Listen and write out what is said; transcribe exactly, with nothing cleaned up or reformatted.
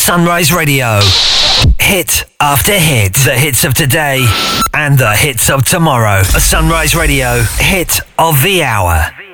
Sunrise Radio. Hit after hit. The hits of today and the hits of tomorrow. A Sunrise Radio hit of the hour.